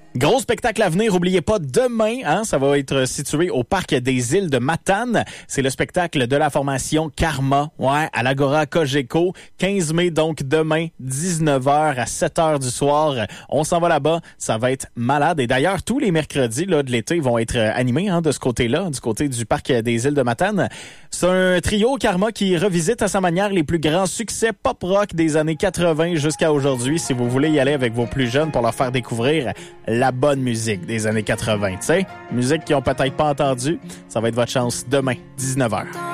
Gros spectacle à venir, oubliez pas, demain, ça va être situé au Parc des Îles de Matane. C'est le spectacle de la formation Karma, à l'Agora Cogeco. 15 mai, donc demain, 19h à 7h du soir. On s'en va là-bas, ça va être malade. Et d'ailleurs, tous les mercredis là, de l'été vont être animés de ce côté-là, du côté du Parc des Îles de Matane. C'est un trio Karma qui revisite à sa manière les plus grands succès pop-rock des années 80 jusqu'à aujourd'hui. Si vous voulez y aller avec vos plus jeunes pour leur faire découvrir la bonne musique des années 80, tu sais, musique qu'ils ont peut-être pas entendue, ça va être votre chance demain, 19h.